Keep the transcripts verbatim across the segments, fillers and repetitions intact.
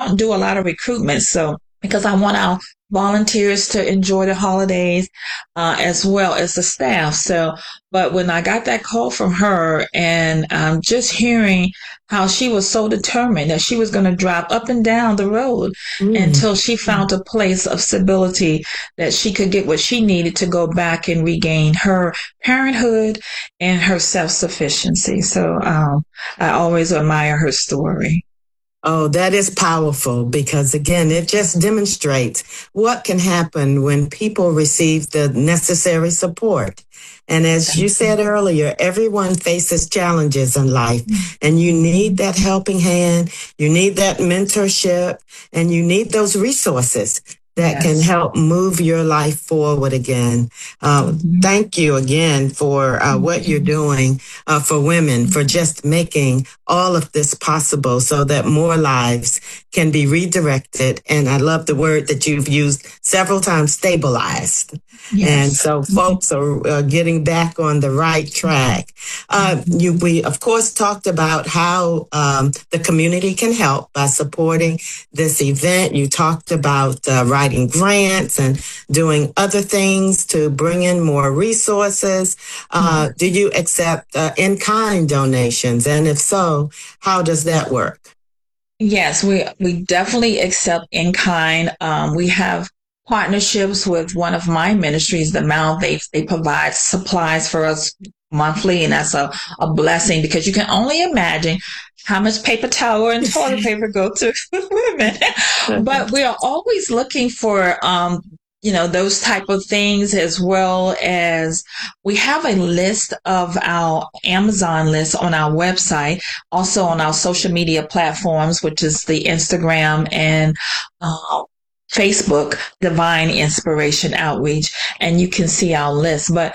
don't do a lot of recruitment. So because I want our volunteers to enjoy the holidays, uh, as well as the staff. So, but when I got that call from her and um, just hearing how she was so determined that she was going to drive up and down the road mm. until she found a place of stability that she could get what she needed to go back and regain her parenthood and her self-sufficiency. So um, I always admire her story. Oh, that is powerful because, again, it just demonstrates what can happen when people receive the necessary support. And as you said earlier, everyone faces challenges in life, and you need that helping hand, you need that mentorship, and you need those resources that yes. can help move your life forward again. Uh, mm-hmm. Thank you again for uh, what you're doing uh, for women, for just making all of this possible so that more lives can be redirected. And I love the word that you've used several times, stabilized. Yes. And so folks are uh, getting back on the right track. Uh, you, we, of course, talked about how um, the community can help by supporting this event. You talked about uh, writing grants and doing other things to bring in more resources. Uh, mm-hmm. Do you accept uh, in-kind donations? And if so, how does that work? Yes, we, we definitely accept in-kind. Um, we have partnerships with one of my ministries, the Mount. They they provide supplies for us monthly, and that's a, a blessing because you can only imagine how much paper towel and toilet paper go to women. But we are always looking for um you know those type of things, as well as we have a list of our Amazon list on our website, also on our social media platforms, which is the Instagram and uh, Facebook, Divine Inspiration Outreach, and you can see our list. But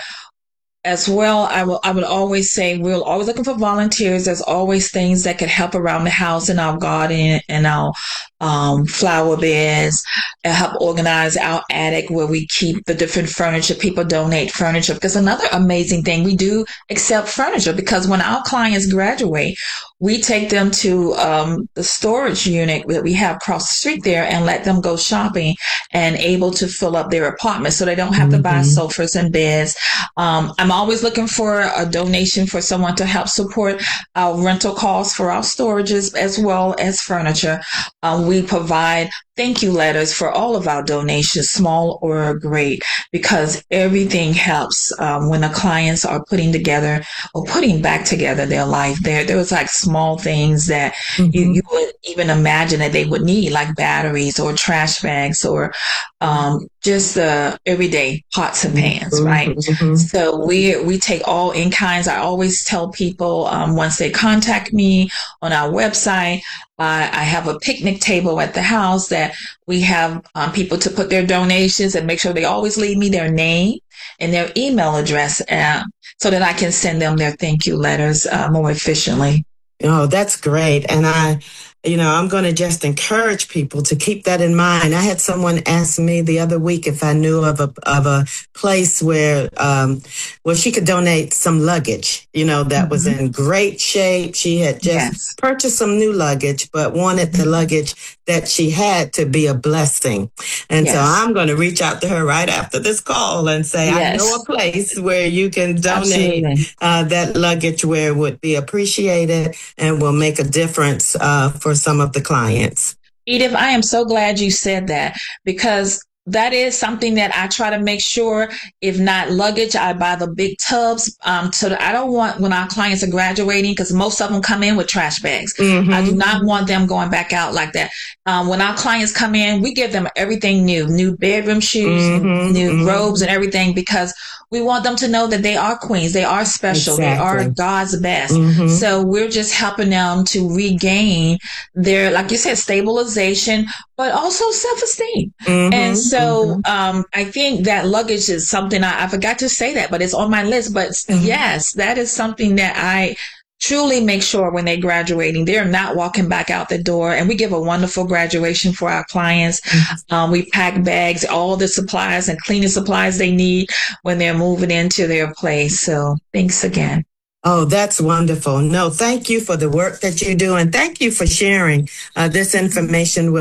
as well, I will, I would always say we're always looking for volunteers. There's always things that could help around the house, in our garden and our um, flower beds, and help organize our attic where we keep the different furniture. People donate furniture, because another amazing thing, we do accept furniture, because when our clients graduate, we take them to um, the storage unit that we have across the street there and let them go shopping and able to fill up their apartment so they don't have mm-hmm. to buy sofas and beds. Um, I'm always looking for a donation for someone to help support our rental costs for our storages as well as furniture. Um, we provide thank you letters for all of our donations, small or great, because everything helps um, when the clients are putting together or putting back together their life. There, there was like small things that mm-hmm. you, you would even imagine that they would need, like batteries or trash bags or um, just the everyday pots and pans, mm-hmm. right? Mm-hmm. So we we take all in kinds. I always tell people um, once they contact me on our website, uh, I have a picnic table at the house that we have um, people to put their donations and make sure they always leave me their name and their email address uh, so that I can send them their thank you letters uh, more efficiently. Oh, that's great. And I, you know, I'm going to just encourage people to keep that in mind. I had someone ask me the other week if I knew of a of a place where um, where she could donate some luggage, you know, that mm-hmm. was in great shape. She had just yes. purchased some new luggage, but wanted the luggage that she had to be a blessing. And yes. so I'm going to reach out to her right after this call and say, yes. I know a place where you can donate uh, that luggage where it would be appreciated and will make a difference uh, for some of the clients. Edith, I am so glad you said that, because that is something that I try to make sure, if not luggage, I buy the big tubs. Um, so I don't want, when our clients are graduating, because most of them come in with trash bags. Mm-hmm. I do not want them going back out like that. Um, when our clients come in, we give them everything new, new bedroom shoes, mm-hmm. new mm-hmm. robes and everything, because we want them to know that they are queens. They are special. Exactly. They are God's best. Mm-hmm. So we're just helping them to regain their, like you said, stabilization, but also self-esteem. Mm-hmm. And so mm-hmm. um, I think that luggage is something, I, I forgot to say that, but it's on my list. But mm-hmm. yes, that is something that I truly make sure when they're graduating, they're not walking back out the door. And we give a wonderful graduation for our clients. Mm-hmm. Um, we pack bags, all the supplies and cleaning supplies they need when they're moving into their place. So thanks again. Oh, that's wonderful. No, thank you for the work that you do. And thank you for sharing uh, this information with